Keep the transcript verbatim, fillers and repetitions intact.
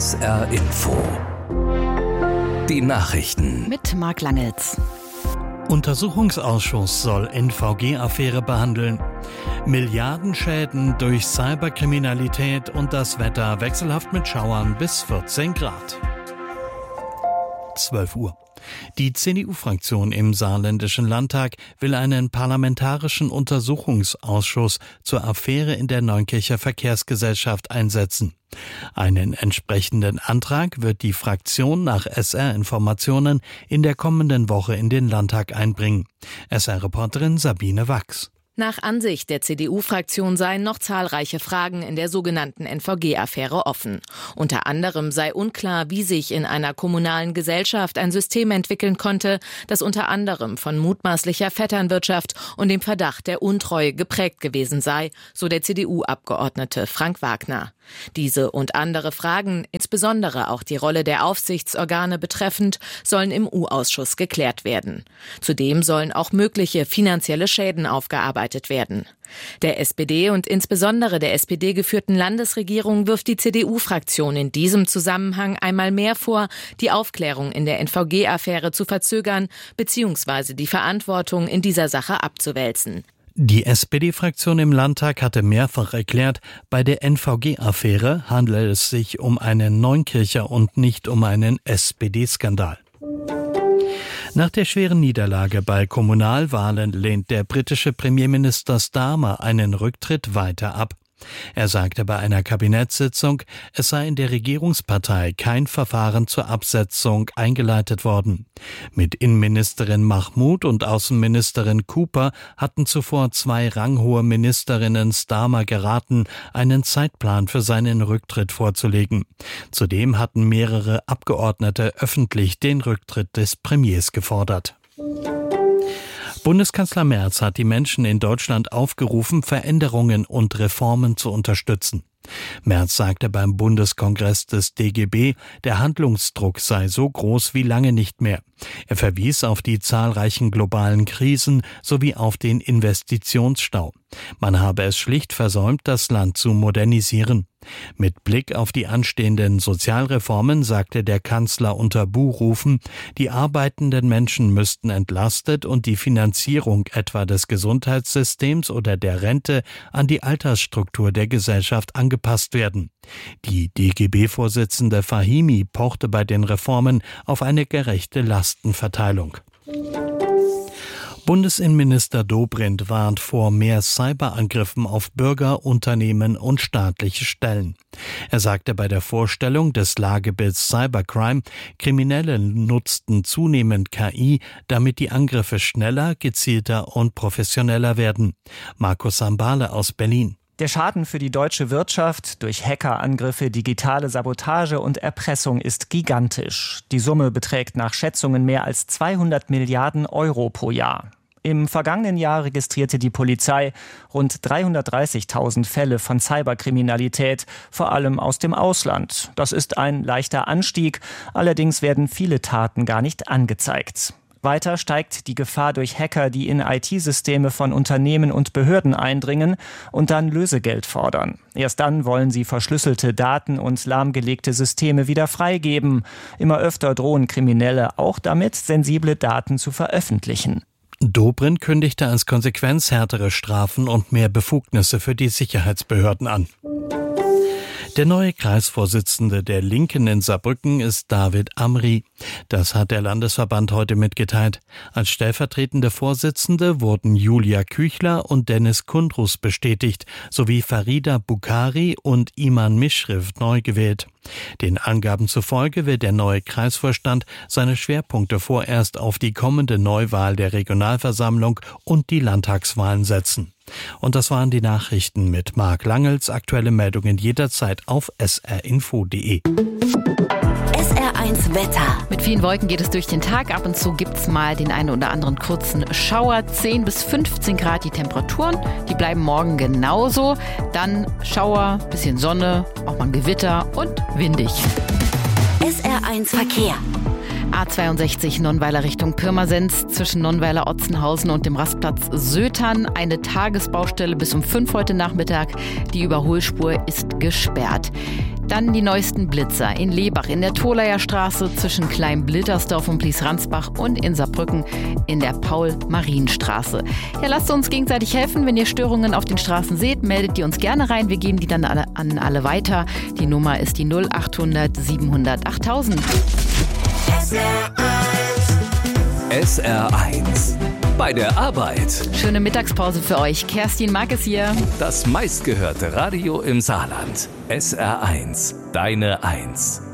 S R Info. Die Nachrichten. Mit Marc Langels. Untersuchungsausschuss soll N V G-Affäre behandeln. Milliardenschäden durch Cyberkriminalität und das Wetter wechselhaft mit Schauern bis vierzehn Grad. zwölf Uhr. Die C D U-Fraktion im Saarländischen Landtag will einen parlamentarischen Untersuchungsausschuss zur Affäre in der Neunkircher Verkehrsgesellschaft einsetzen. Einen entsprechenden Antrag wird die Fraktion nach S R-Informationen in der kommenden Woche in den Landtag einbringen. S R-Reporterin Sabine Wachs. Nach Ansicht der C D U-Fraktion seien noch zahlreiche Fragen in der sogenannten N V G-Affäre offen. Unter anderem sei unklar, wie sich in einer kommunalen Gesellschaft ein System entwickeln konnte, das unter anderem von mutmaßlicher Vetternwirtschaft und dem Verdacht der Untreue geprägt gewesen sei, so der C D U-Abgeordnete Frank Wagner. Diese und andere Fragen, insbesondere auch die Rolle der Aufsichtsorgane betreffend, sollen im U-Ausschuss geklärt werden. Zudem sollen auch mögliche finanzielle Schäden aufgearbeitet werden. Der S P D und insbesondere der S P D-geführten Landesregierung wirft die C D U-Fraktion in diesem Zusammenhang einmal mehr vor, die Aufklärung in der N V G-Affäre zu verzögern bzw. die Verantwortung in dieser Sache abzuwälzen. Die S P D-Fraktion im Landtag hatte mehrfach erklärt, bei der N V G-Affäre handele es sich um einen Neunkircher und nicht um einen S P D-Skandal. Nach der schweren Niederlage bei Kommunalwahlen lehnt der britische Premierminister Starmer einen Rücktritt weiter ab. Er sagte bei einer Kabinettssitzung, es sei in der Regierungspartei kein Verfahren zur Absetzung eingeleitet worden. Mit Innenministerin Mahmoud und Außenministerin Cooper hatten zuvor zwei ranghohe Ministerinnen Starmer geraten, einen Zeitplan für seinen Rücktritt vorzulegen. Zudem hatten mehrere Abgeordnete öffentlich den Rücktritt des Premiers gefordert. Bundeskanzler Merz hat die Menschen in Deutschland aufgerufen, Veränderungen und Reformen zu unterstützen. Merz sagte beim Bundeskongress des D G B, der Handlungsdruck sei so groß wie lange nicht mehr. Er verwies auf die zahlreichen globalen Krisen sowie auf den Investitionsstau. Man habe es schlicht versäumt, das Land zu modernisieren. Mit Blick auf die anstehenden Sozialreformen sagte der Kanzler unter Buhrufen, die arbeitenden Menschen müssten entlastet und die Finanzierung etwa des Gesundheitssystems oder der Rente an die Altersstruktur der Gesellschaft angepasst werden. Die D G B-Vorsitzende Fahimi pochte bei den Reformen auf eine gerechte Lastenverteilung. Bundesinnenminister Dobrindt warnt vor mehr Cyberangriffen auf Bürger, Unternehmen und staatliche Stellen. Er sagte bei der Vorstellung des Lagebilds Cybercrime, Kriminelle nutzten zunehmend K I, damit die Angriffe schneller, gezielter und professioneller werden. Markus Sambale aus Berlin. Der Schaden für die deutsche Wirtschaft durch Hackerangriffe, digitale Sabotage und Erpressung ist gigantisch. Die Summe beträgt nach Schätzungen mehr als zweihundert Milliarden Euro pro Jahr. Im vergangenen Jahr registrierte die Polizei rund dreihundertdreißigtausend Fälle von Cyberkriminalität, vor allem aus dem Ausland. Das ist ein leichter Anstieg, allerdings werden viele Taten gar nicht angezeigt. Weiter steigt die Gefahr durch Hacker, die in I T-Systeme von Unternehmen und Behörden eindringen und dann Lösegeld fordern. Erst dann wollen sie verschlüsselte Daten und lahmgelegte Systeme wieder freigeben. Immer öfter drohen Kriminelle auch damit, sensible Daten zu veröffentlichen. Dobrindt kündigte als Konsequenz härtere Strafen und mehr Befugnisse für die Sicherheitsbehörden an. Der neue Kreisvorsitzende der Linken in Saarbrücken ist David Amri. Das hat der Landesverband heute mitgeteilt. Als stellvertretende Vorsitzende wurden Julia Küchler und Dennis Kundrus bestätigt, sowie Farida Bukhari und Iman Mischriv neu gewählt. Den Angaben zufolge will der neue Kreisvorstand seine Schwerpunkte vorerst auf die kommende Neuwahl der Regionalversammlung und die Landtagswahlen setzen. Und das waren die Nachrichten mit Marc Langels. Aktuelle Meldungen jederzeit auf s r info punkt d e. S R eins Wetter. Mit vielen Wolken geht es durch den Tag. Ab und zu gibt es mal den einen oder anderen kurzen Schauer. zehn bis fünfzehn Grad die Temperaturen. Die bleiben morgen genauso. Dann Schauer, bisschen Sonne, auch mal ein Gewitter und windig. S R eins Verkehr. A zweiundsechzig Nonnweiler Richtung Pirmasens zwischen Nonnweiler-Otzenhausen und dem Rastplatz Sötern. Eine Tagesbaustelle bis um fünf heute Nachmittag. Die Überholspur ist gesperrt. Dann die neuesten Blitzer in Lebach in der Tholayer Straße zwischen Klein-Blittersdorf und Blies-Ransbach und in Saarbrücken in der Paul-Marien-Straße. Ja, lasst uns gegenseitig helfen. Wenn ihr Störungen auf den Straßen seht, meldet die uns gerne rein. Wir geben die dann alle, an alle weiter. Die Nummer ist die null achthundert siebenhundert achttausend. S R eins. Bei der Arbeit. Schöne Mittagspause für euch. Kerstin Mark ist hier. Das meistgehörte Radio im Saarland. S R eins. Deine Eins.